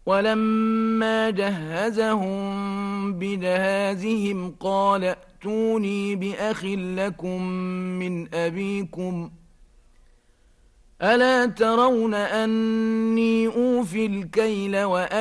ولما جهزهم بجهازهم قال ائتوني بأخ لكم من أبيكم ألا ترون أني أوفي الكيل